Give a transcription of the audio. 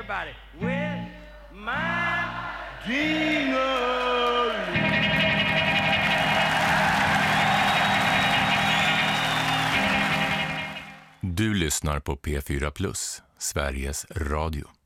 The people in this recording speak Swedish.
everybody with my ding-a-ling. Du lyssnar på P4+, Sveriges Radio.